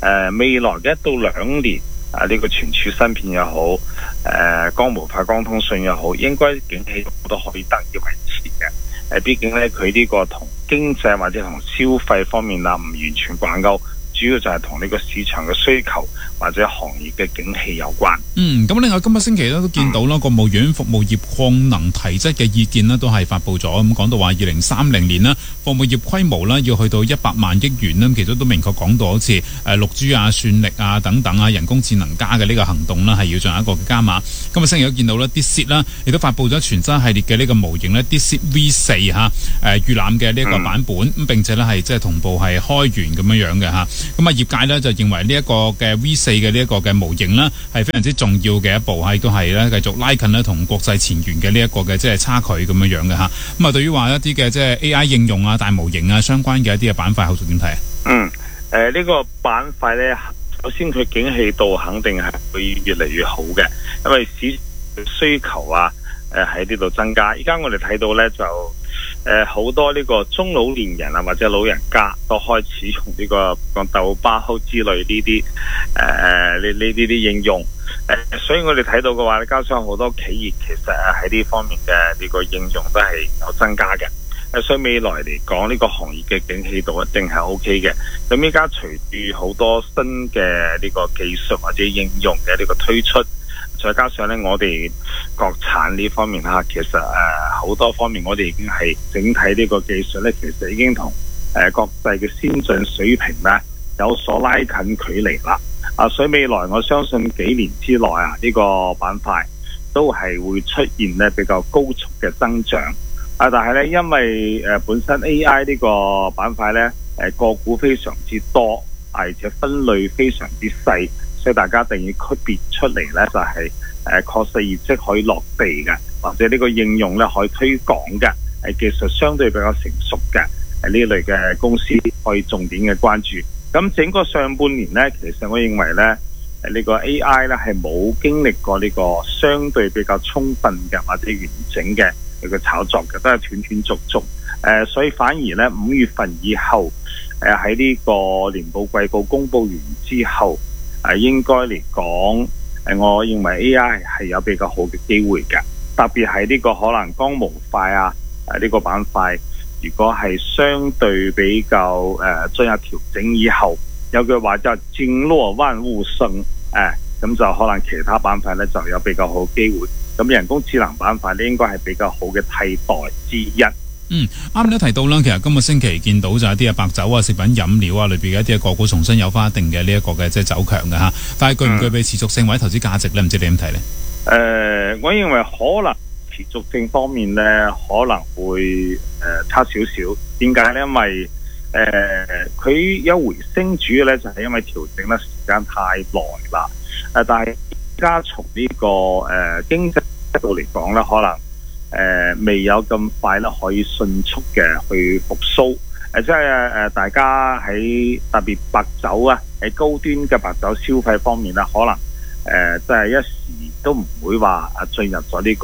未來嘅1到2年呢個存儲芯片又好，光模塊、光通訊又好，應該景氣都可以得以維持嘅。畢竟咧佢呢個同經濟或者同消費方面唔完全掛鈎。主要就係同呢個市場嘅需求或者行業嘅景氣有關。 咁另外今個星期咧都見到啦，國務院服務業擴能提質嘅意見呢都係發布咗。咁講到話2030年啦，服務業規模啦要去到100萬億元啦，其實都明確講到好似6G 啊、算力啊等等啊、人工智能加嘅呢個行動啦，係要進行一個嘅加碼。今個星期都見到啦，DeepSeek啦亦都發布咗全新系列嘅呢個模型咧，DeepSeek V4預覽嘅呢一個版本，咁並且咧係即係同步係開源咁樣嘅嚇。咁業界咧就認為呢一個嘅 V4 嘅呢一個嘅模型啦，係非常之重要嘅一步，係都係咧繼續拉近咧同國際前沿嘅呢一個嘅即係差距咁樣嘅嚇。咁對於話一啲嘅即係 AI 應用啊、大模型啊相關嘅一啲嘅板塊，後續點睇啊？ 呢個板塊咧，首先佢景氣度肯定係會越嚟越好嘅，因為市場需求喺呢度增加。而家我哋睇到咧就好多呢個中老年人或者老人家都開始用呢個豆包之類呢啲呢啲應用，所以我哋睇到嘅話咧，加上好多企業其實喺呢方面嘅呢個應用都係有增加嘅。所以未來嚟講，呢個行業嘅景氣度一定係 OK 嘅。咁依家隨住好多新嘅呢個技術或者應用嘅呢個推出，再加上咧我哋國產呢方面其實好多方面我哋已經係整體呢個技術咧，其實已經同國際嘅先進水平咧有所拉近距離啦。所以未來我相信幾年之內呢個板塊都係會出現咧比較高速嘅增長。但係咧因為本身 AI 呢個板塊咧個股非常之多，而且分類非常之細。所以大家一定要區別出嚟咧，就係確實業績可以落地嘅，或者呢個應用咧可以推廣嘅，技術相對比較成熟嘅呢類嘅公司可以重點嘅關注。咁整個上半年咧，其實我認為咧呢個 AI 咧係冇經歷過呢個相對比較充分嘅或者完整嘅一個炒作嘅，都係斷斷續續。所以反而咧5月份以後喺呢個年報季報公佈完之後，應該嚟講，我認為 AI 係有比較好嘅機會嘅，特別係呢個可能光模塊呢個板塊，如果係相對比較進入調整以後，有句話叫靜落萬物生，咁就可能其他板塊咧就有比較好嘅機會。咁人工智能板塊咧應該係比較好嘅替代之一。 啱你都提到啦，其實今個星期見到就係啲白酒啊、食品飲料啊裏邊嘅一啲嘅個股重新有翻一定嘅呢一個嘅即係走強嘅嚇，但係具唔具備持續性或者投資價值咧？唔知你點睇咧？ 我認為可能持續性方面咧可能會差少少。點解咧？因為佢有回升，主要咧就係因為調整咧時間太耐啦。但係而家從呢個經濟角度嚟講咧，可能未有咁快咧可以迅速嘅去復甦。即係大家喺特別白酒喺高端嘅白酒消費方面可能即係一時都唔會話進入咗呢